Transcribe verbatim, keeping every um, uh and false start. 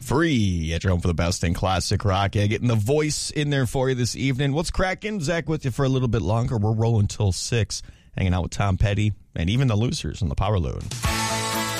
Free at your home for the best in classic rock. Yeah, getting the voice in there for you this evening. What's cracking? Zach with you for a little bit longer. We're rolling till six, hanging out with Tom Petty and even the losers on the Power Load.